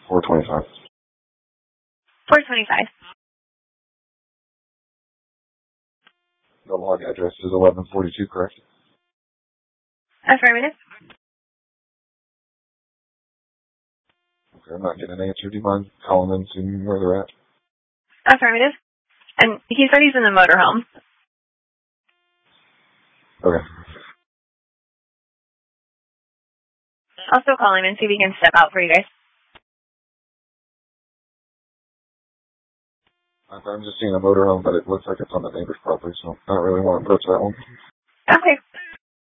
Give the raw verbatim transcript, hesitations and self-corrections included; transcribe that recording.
four twenty-five. four twenty-five. The log address is eleven forty-two, correct? Affirmative. Okay, I'm not getting an answer. Do you mind calling them and seeing where they're at? Affirmative. And he said he's in the motorhome. Okay. I'll still call him and see if he can step out for you guys. I'm just seeing a motorhome, but it looks like it's on the neighbor's property, so I don't really want to approach that one. Okay.